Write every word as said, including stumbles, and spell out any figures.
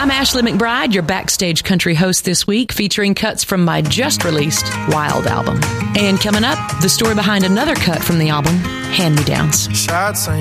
I'm Ashley McBride, your Backstage Country host this week, featuring cuts from my just-released Wild album. And coming up, the story behind another cut from the album, Hand Me Downs.